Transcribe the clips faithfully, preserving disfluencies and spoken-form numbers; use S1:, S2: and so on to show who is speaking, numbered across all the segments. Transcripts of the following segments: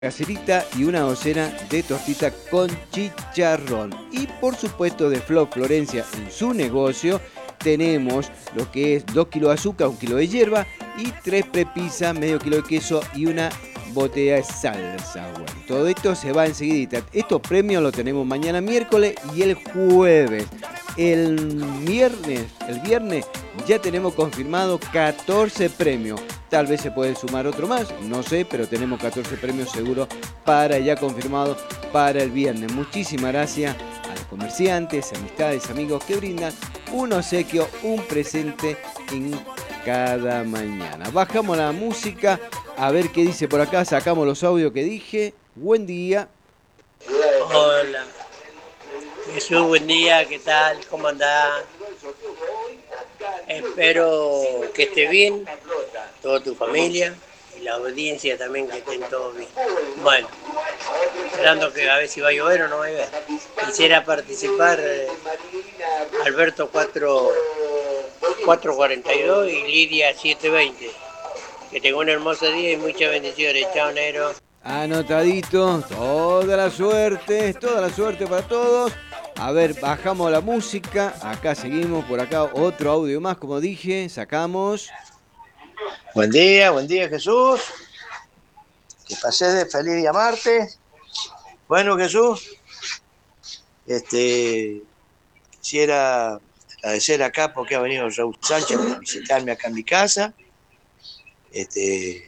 S1: caserita y una docena de tortita con chicharrón. Y por supuesto de Flor Florencia en su negocio tenemos lo que es dos kilos de azúcar, un kilo de hierba y tres prepisas, medio kilo de queso y una botella de salsa. Bueno, todo esto se va enseguidita. Estos premios los tenemos mañana miércoles y el jueves. El viernes, el viernes ya tenemos confirmado catorce premios. Tal vez se puede sumar otro más, no sé, pero tenemos catorce premios seguros para ya confirmados para el viernes. Muchísimas gracias a los comerciantes, amistades, amigos que brindan un obsequio, un presente en cada mañana. Bajamos la música, a ver qué dice por acá, sacamos los audios que dije. Buen día.
S2: Hola. Jesús, buen día, ¿qué tal? ¿Cómo andás? Espero que esté bien, toda tu familia y la audiencia también, que estén todos bien. Bueno, esperando que a ver si va a llover o no va a llover. Quisiera participar eh, Alberto cuatro cuarenta y dos y Lidia siete veinte. Que tenga un hermoso día y muchas bendiciones. Chao, negro.
S1: Anotadito, toda la suerte, toda la suerte para todos. A ver, bajamos la música, acá seguimos, por acá otro audio más, como dije, sacamos.
S3: Buen día, buen día Jesús. Que pases de feliz día martes. Bueno Jesús, este, quisiera agradecer acá porque ha venido Raúl Sánchez a visitarme acá en mi casa. Este,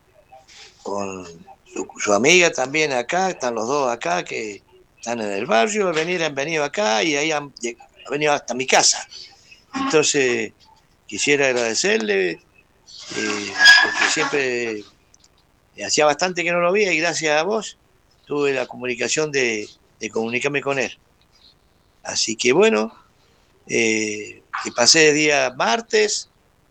S3: con su, su amiga también acá, están los dos acá que están en el barrio, venir, han venido acá y ahí han, han venido hasta mi casa. Entonces, quisiera agradecerle, eh, porque siempre eh, hacía bastante que no lo veía y gracias a vos tuve la comunicación de, de comunicarme con él. Así que bueno, eh, que pasé el día martes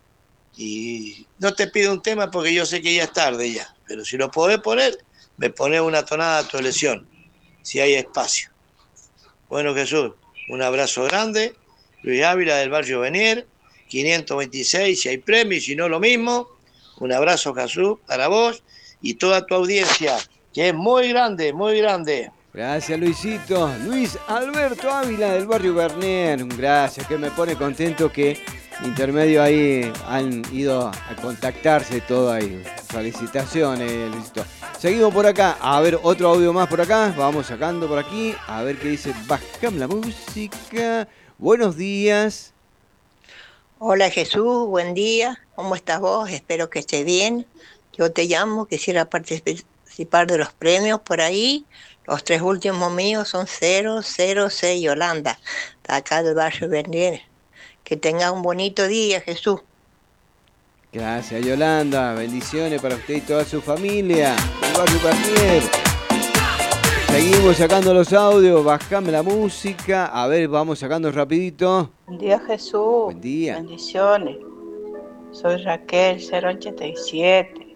S3: y no te pido un tema porque yo sé que ya es tarde ya, pero si lo podés poner, me pones una tonada a tu elección, si hay espacio. Bueno Jesús, un abrazo grande. Luis Ávila del barrio Benier, quinientos veintiséis, si hay premios, si no lo mismo. Un abrazo Jesús para vos y toda tu audiencia, que es muy grande, muy grande.
S1: Gracias Luisito. Luis Alberto Ávila del barrio Bernier. Gracias, que me pone contento que intermedio ahí han ido a contactarse todo ahí. Felicitaciones Luisito. Seguimos por acá, a ver otro audio más por acá. Vamos sacando por aquí, a ver qué dice. Bajamos la música. Buenos días.
S4: Hola Jesús, buen día. ¿Cómo estás vos? Espero que estés bien. Yo te llamo, quisiera participar de los premios por ahí. Los tres últimos míos son cero cero seis Yolanda, de acá del barrio Bernier. Que tenga un bonito día, Jesús.
S1: Gracias Yolanda, bendiciones para usted y toda su familia. El barrio Bernier. Seguimos sacando los audios, bajame la música. A ver, vamos sacando rapidito.
S5: Buen día Jesús.
S1: Buen día.
S5: Bendiciones. Soy Raquel cero ochenta y siete.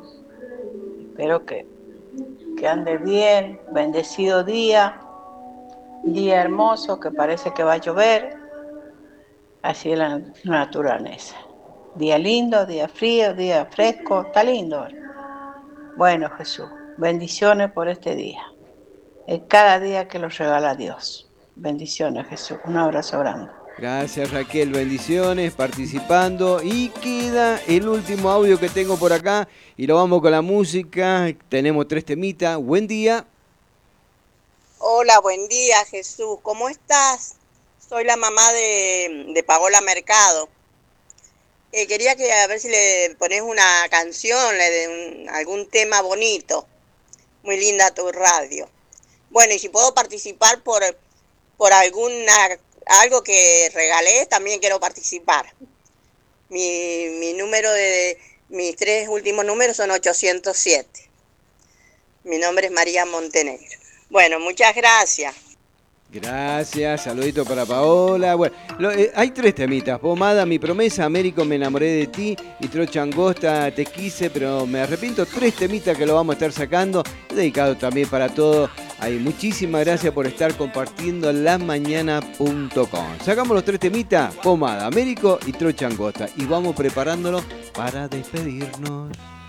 S5: Espero que, que ande bien. Bendecido día. Día hermoso que parece que va a llover. Así es la naturaleza. Día lindo, día frío, día fresco. Está lindo. Bueno Jesús, bendiciones por este día. Es cada día que los regala Dios. Bendiciones Jesús. Un abrazo grande.
S1: Gracias Raquel, bendiciones, participando. Y queda el último audio que tengo por acá. Y lo vamos con la música. Tenemos tres temitas. Buen día.
S6: Hola, buen día Jesús. ¿Cómo estás? Soy la mamá de, de Paola Mercado. Eh, quería que a ver si le pones una canción, le de un, algún tema bonito. Muy linda tu radio. Bueno, y si puedo participar por, por alguna algo que regalé, también quiero participar. Mi, mi número de, mis tres últimos números son ochocientos siete. Mi nombre es María Montenegro. Bueno, muchas gracias.
S1: Gracias, saludito para Paola. Bueno, lo, eh, hay tres temitas. Pomada, Mi Promesa, Américo, Me Enamoré de Ti y Trocha Angosta, Te Quise, pero me arrepiento. Tres temitas que lo vamos a estar sacando, dedicado también para todos. Hay muchísimas gracias por estar compartiendo la mañana punto com. Sacamos los tres temitas, Pomada, Américo y Trocha Angosta. Y vamos preparándolo para despedirnos.